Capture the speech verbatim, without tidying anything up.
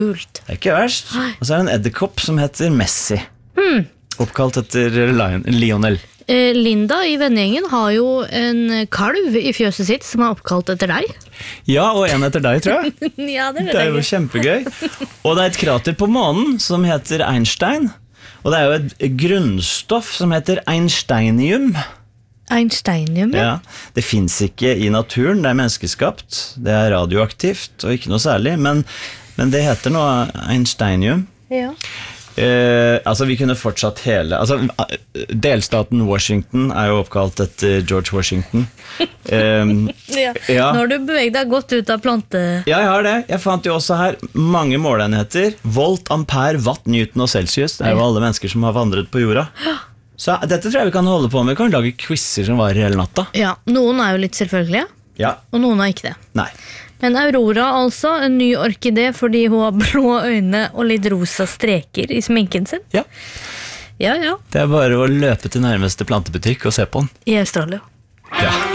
Kult. Det er ikke verst. Og så er det en edderkopp som heter Messi. Hmm. Oppkalt etter Lion, Lionel. Eh, Linda i vennegjengen har jo en kalv i fjøset sitt som er oppkalt etter deg. Ja, og en etter deg, tror jeg. Ja, det vet Det er jeg jo ikke. kjempegøy. Og det er et krater på månen som heter Einstein. Og det er jo et grunnstoff som heter einsteinium. Einsteinium, ja. Ja, det finnes ikke i naturen, det er menneskeskapt. Det er radioaktivt og ikke noe særlig, men, men det heter noe einsteinium. Ja. Eh, altså vi kunne fortsatt hele altså, delstaten Washington er jo oppkalt etter George Washington. eh, Ja. ja. Nå har du beveget deg godt ut av plante... Ja, jeg har det. Jeg fant jo også her mange måleenheter. Volt, ampere, watt, newton og celsius. Det er jo alle mennesker som har vandret på jorda. Så dette tror jeg vi kan holde på med. Vi kan lage quizzer som varer hele natta. Ja, noen er jo litt selvfølgelige, Ja, og noen er ikke det. nei. Men Aurora altså, en ny orkidé fordi hun har blå øyne og litt rosa streker i sminken sin. Ja, Ja, ja, det er bare å løpe til nærmeste plantebutikk og se på den. i Australia. Ja.